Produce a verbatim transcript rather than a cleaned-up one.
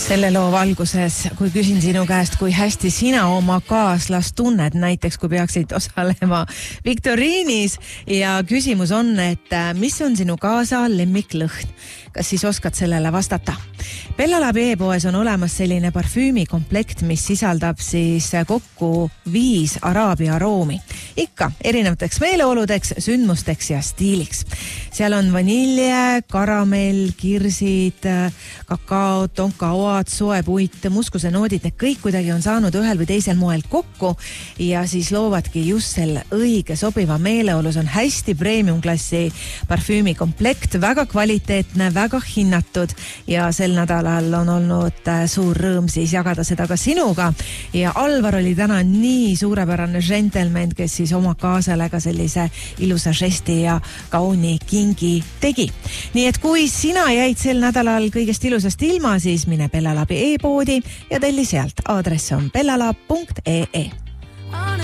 Selle loo valguses, kui küsin sinu käest, kui hästi sina oma kaaslast tunned, näiteks kui peaksid osalema viktoriinis ja küsimus on, et mis on sinu kaasa lemmiklõhn? Kas siis oskad sellele vastata? Bella Labi e-poes on olemas selline parfüümikomplekt, mis sisaldab siis kokku viis araabia aroomi. Ikka erinevateks meeleoludeks, sündmusteks ja stiiliks. Seal on vanilje, karamell, kirsid, kakao, tonkaoad, soepuit, muskuse noodid, need kõik kuidagi on saanud ühel või teisel moel kokku ja siis loovadki just selle õige sobiva meeleolus. On hästi premium-klassi parfüümikomplekt, väga kvaliteetne, väga hinnatud ja sel nädalal on olnud suur rõõm siis jagada seda ka sinuga. Ja Alvar oli täna nii suurepärane gentleman, kes siis oma kaasale ka sellise ilusa žesti ja kauni kingi tegi. Nii et kui sina jäid sel nädalal kõigest ilusast ilma, siis mine Bella Labi e-poodi ja telli sealt. Aadress on bellalab punkt ee